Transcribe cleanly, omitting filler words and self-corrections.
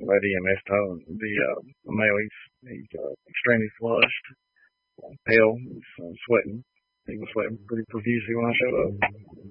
That EMS told the male he's extremely flushed, pale, he's sweating. He was sweating pretty profusely when I showed up.